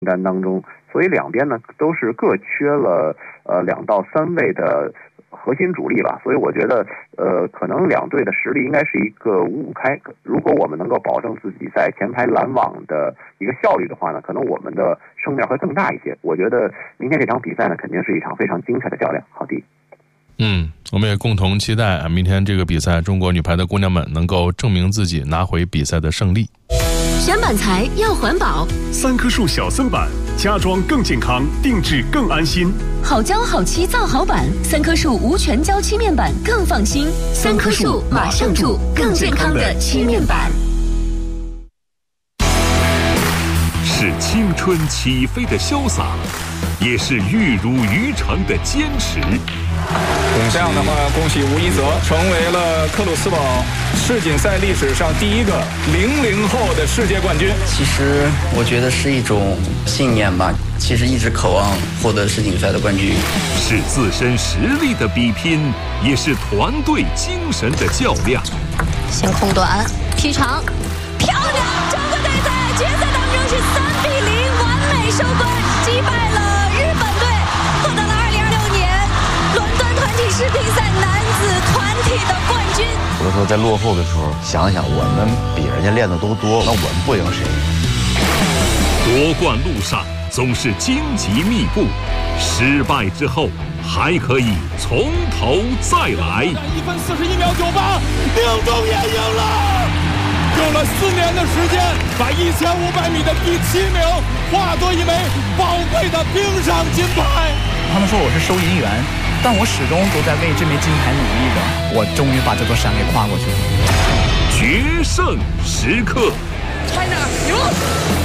单当中，所以两边呢都是各缺了2到3位的核心主力吧，所以我觉得可能两队的实力应该是一个5-5开。如果我们能够保证自己在前排拦网的一个效率的话呢，可能我们的胜面会更大一些。我觉得明天这场比赛呢，肯定是一场非常精彩的较量。好的。 我们也共同期待啊，明天这个比赛，中国女排的姑娘们能够证明自己，拿回比赛的胜利。 选板材要环保 ，3棵树小色板，家装更健康，定制更安心。 好胶好漆造好板，3棵树无全胶漆面板更放心。3棵树马上住，更健康的漆面板。 是青春起飞的潇洒，也是玉如于成的坚持。 这样的话，恭喜吴一泽成为了克鲁斯堡世锦赛历史上第一个00后的世界冠军。 其实我觉得是一种信念吧，其实一直渴望获得世锦赛的冠军。 是自身实力的比拼，也是团队精神的较量。 先空短劈长，漂亮！中国队在决赛当中是3-0完美收官，击败了日本队，获得了2026年伦敦团体世乒赛男子团体的冠军。 有的时候在落后的时候，想想我们比人家练的都多，那我们不赢谁？ 夺冠路上总是荆棘密布，失败之后还可以从头再来。 1分41秒98，宁东也赢了。用了4年的时间，把1500米的第7名化作一枚宝贵的冰上金牌。 他们说我是收银员，但我始终都在为这枚金牌努力着。我终于把这座山给跨过去了。 决胜时刻 ，China 赢了。